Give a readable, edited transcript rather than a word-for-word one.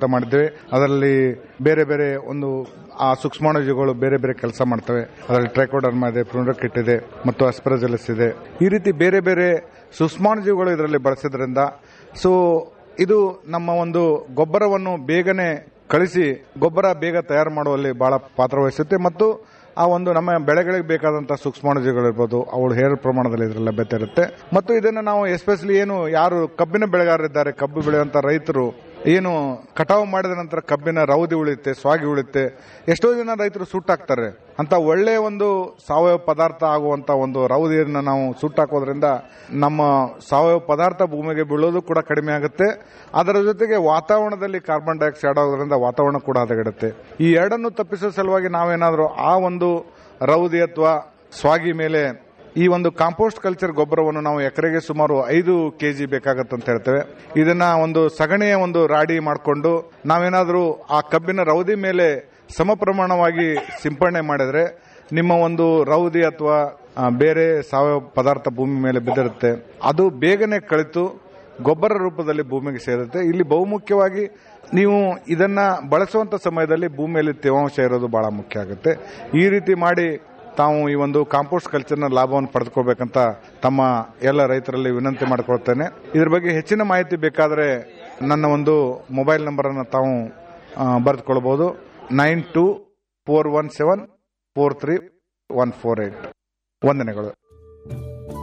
ಅಂತ ಮಾಡಿದ್ದೇವೆ. ಅದರಲ್ಲಿ ಬೇರೆ ಬೇರೆ ಒಂದು ಆ ಸೂಕ್ಷ್ಮಾಣುಜೀವಿಗಳು ಬೇರೆ ಬೇರೆ ಕೆಲಸ ಮಾಡ್ತವೆ. ಅದರಲ್ಲಿ ಟ್ರೈಕೋಡರ್ಮಾ ಇದೆ, ಪ್ಲುಂಡರ್ಕಿಟ್ ಇದೆ ಮತ್ತು ಅಸ್ಪರಜಿಲಸ್ ಇದೆ. ಈ ರೀತಿ ಬೇರೆ ಬೇರೆ ಸೂಕ್ಷ್ಮಾಣುಜೀವಿಗಳು ಇದರಲ್ಲಿ ಬಳಸಿದ್ರಿಂದ ಇದು ನಮ್ಮ ಒಂದು ಗೊಬ್ಬರವನ್ನು ಬೇಗನೆ ಕಳಿಸಿ ಗೊಬ್ಬರ ಬೇಗ ತಯಾರು ಮಾಡುವಲ್ಲಿ ಬಹಳ ಪಾತ್ರ ವಹಿಸುತ್ತೆ ಮತ್ತು ಆ ಒಂದು ನಮ್ಮ ಬೆಳೆಗಳಿಗೆ ಬೇಕಾದಂತಹ ಸೂಕ್ಷ್ಮಾಣುಜೀವಿಗಳಿರ್ಬೋದು ಅವಳು ಹೇರ ಪ್ರಮಾಣದಲ್ಲಿ ಇದರ ಲಭ್ಯತೆ ಇರುತ್ತೆ. ಮತ್ತು ಇದನ್ನು ನಾವು ಎಸ್ಪೆಷಲಿ ಯಾರು ಕಬ್ಬಿನ ಬೆಳೆಗಾರರಿದ್ದಾರೆ, ಕಬ್ಬು ಬೆಳೆಯುವಂತ ರೈತರು ಏನು ಕಟಾವು ಮಾಡಿದ ನಂತರ ಕಬ್ಬಿನ ರೌದಿ ಉಳಿಯುತ್ತೆ, ಸ್ವಾಗಿ ಉಳಿಯುತ್ತೆ, ಎಷ್ಟೋ ಜನ ರೈತರು ಸುಟ್ಟಾಕ್ತಾರೆ. ಅಂತ ಒಳ್ಳೆಯ ಒಂದು ಸಾವಯವ ಪದಾರ್ಥ ಆಗುವಂತ ಒಂದು ರೌದಿಯನ್ನು ನಾವು ಸುಟ್ಟಾಕೋದ್ರಿಂದ ನಮ್ಮ ಸಾವಯವ ಪದಾರ್ಥ ಭೂಮಿಗೆ ಬೀಳೋದು ಕೂಡ ಕಡಿಮೆ ಆಗುತ್ತೆ. ಅದರ ಜೊತೆಗೆ ವಾತಾವರಣದಲ್ಲಿ ಕಾರ್ಬನ್ ಡೈಆಕ್ಸೈಡ್ ಆಗೋದ್ರಿಂದ ವಾತಾವರಣ ಕೂಡ ಹದಗೆಡುತ್ತೆ. ಈ ಎರಡನ್ನು ತಪ್ಪಿಸುವ ಸಲುವಾಗಿ ನಾವೇನಾದ್ರೂ ಆ ಒಂದು ರೌದಿ ಅಥವಾ ಸ್ವಾಗಿ ಮೇಲೆ ಈ ಒಂದು ಕಾಂಪೋಸ್ಟ್ ಕಲ್ಚರ್ ಗೊಬ್ಬರವನ್ನು ನಾವು ಎಕರೆಗೆ ಸುಮಾರು 5 ಕೆಜಿ ಬೇಕಾಗತ್ತೆ ಅಂತ ಹೇಳ್ತೇವೆ. ಇದನ್ನ ಒಂದು ಸಗಣಿಯ ಒಂದು ರಾಡಿ ಮಾಡಿಕೊಂಡು ನಾವೇನಾದ್ರೂ ಆ ಕಬ್ಬಿನ ರೌದಿ ಮೇಲೆ ಸಮ ಪ್ರಮಾಣವಾಗಿ ಸಿಂಪಡಣೆ ಮಾಡಿದ್ರೆ ನಿಮ್ಮ ಒಂದು ರೌದಿ ಅಥವಾ ಬೇರೆ ಸಾವಯವ ಪದಾರ್ಥ ಭೂಮಿ ಮೇಲೆ ಬಿದ್ದಿರುತ್ತೆ, ಅದು ಬೇಗನೆ ಕಳಿತು ಗೊಬ್ಬರ ರೂಪದಲ್ಲಿ ಭೂಮಿಗೆ ಸೇರುತ್ತೆ. ಇಲ್ಲಿ ಬಹುಮುಖ್ಯವಾಗಿ ನೀವು ಇದನ್ನ ಬಳಸುವಂತ ಸಮಯದಲ್ಲಿ ಭೂಮಿಯಲ್ಲಿ ತೇವಾಂಶ ಇರೋದು ಬಹಳ ಮುಖ್ಯ ಆಗುತ್ತೆ. ಈ ರೀತಿ ಮಾಡಿ ತಾವು ಈ ಒಂದು ಕಾಂಪೋಸ್ಟ್ ಕಲ್ಚರ್ನ ಲಾಭವನ್ನು ಪಡೆದುಕೋಬೇಕಂತ ತಮ್ಮ ಎಲ್ಲ ರೈತರಲ್ಲಿ ವಿನಂತಿ ಮಾಡಿಕೊಳ್ತೇನೆ. ಇದ್ರ ಬಗ್ಗೆ ಹೆಚ್ಚಿನ ಮಾಹಿತಿ ಬೇಕಾದರೆ ನನ್ನ ಒಂದು ಮೊಬೈಲ್ ನಂಬರ್ ಅನ್ನು ತಾವು ಬರೆದುಕೊಳ್ಳಬಹುದು. 9241743148. ವಂದನೆಗಳು.